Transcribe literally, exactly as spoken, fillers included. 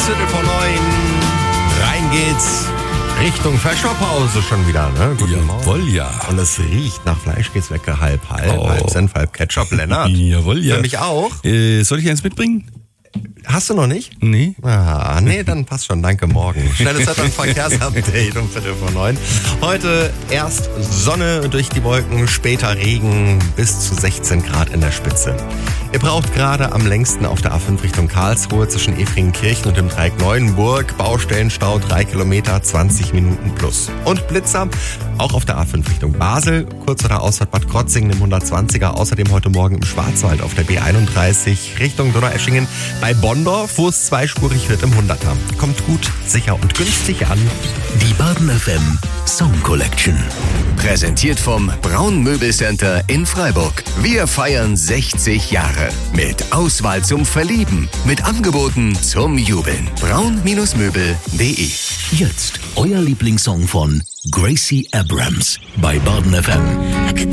Viertel vor neun. Rein geht's. Richtung Fleischerpause schon wieder, ne? Guten Jawohl, ja. Und es riecht nach Fleisch, geht's weg, halb, halb, Oh. halb Senf, halb Ketchup, Lennart. Jawohl, ja. Für mich auch. Äh, soll ich eins mitbringen? Hast du noch nicht? Nee. Ah, nee, dann passt schon. Danke, morgen. Schnelles Wetter- und Verkehrsupdate um Viertel vor neun. Heute erst Sonne durch die Wolken, später Regen bis zu sechzehn Grad in der Spitze. Ihr braucht gerade am längsten auf der A fünf Richtung Karlsruhe zwischen Efringenkirchen und dem Dreieck Neuenburg Baustellenstau drei Kilometer, zwanzig Minuten plus. Und Blitzer auch auf der A fünf Richtung Basel, kurz vor der Ausfahrt Bad Krotzingen im hundertzwanziger. Außerdem heute Morgen im Schwarzwald auf der B einunddreißig Richtung Donaueschingen bei Bonndorf, wo es zweispurig wird im hunderter. Kommt gut, sicher und günstig an. Die Baden F M Song Collection. Präsentiert vom Braun Möbelcenter in Freiburg. Wir feiern sechzig Jahre. Mit Auswahl zum Verlieben. Mit Angeboten zum Jubeln. braun Möbel punkt de. Jetzt euer Lieblingssong von Gracie Abrams bei Baden F M.